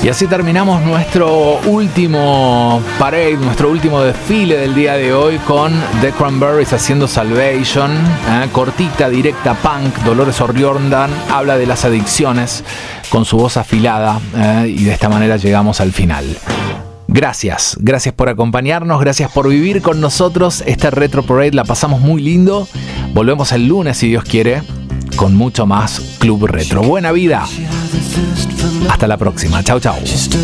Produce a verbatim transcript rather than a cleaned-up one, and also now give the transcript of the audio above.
Y así terminamos nuestro último parade, nuestro último desfile del día de hoy con The Cranberries haciendo Salvation, eh, cortita, directa, punk. Dolores O'Riordan habla de las adicciones con su voz afilada, eh, y de esta manera llegamos al final. Gracias, gracias por acompañarnos, gracias por vivir con nosotros este Retro Parade, la pasamos muy lindo. Volvemos el lunes, si Dios quiere, con mucho más Club Retro. Buena vida. Hasta la próxima. Chau, chau.